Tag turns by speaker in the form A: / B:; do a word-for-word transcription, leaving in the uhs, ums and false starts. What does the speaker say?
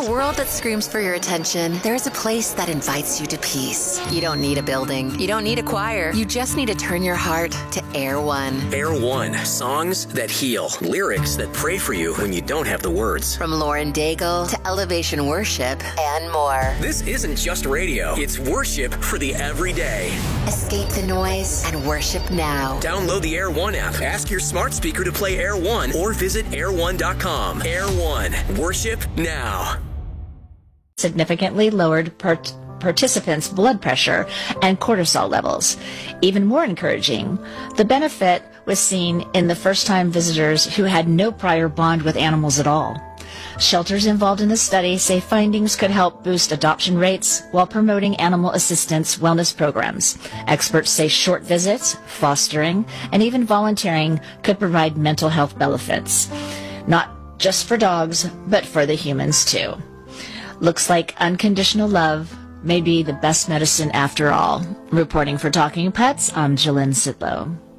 A: a world that screams for your attention, there is a place that invites you to peace. You don't need a building. You don't need a choir. You just need to turn your heart to Air One.
B: Air One. Songs that heal. Lyrics that pray for you when you don't have the words.
A: From Lauren Daigle to Elevation Worship and more.
B: This isn't just radio. It's worship for the everyday.
A: Escape the noise and worship now.
B: Download the Air One app. Ask your smart speaker to play Air One or visit air one dot com. Air One. Worship now.
C: Significantly lowered part- participants' blood pressure and cortisol levels. Even more encouraging, the benefit was seen in the first-time visitors who had no prior bond with animals at all. Shelters involved in the study say findings could help boost adoption rates while promoting animal assistance wellness programs. Experts say short visits, fostering, and even volunteering could provide mental health benefits. Not just for dogs, but for the humans too. Looks like unconditional love may be the best medicine after all. Reporting for Talking Pets, I'm Jalynn Sidlow.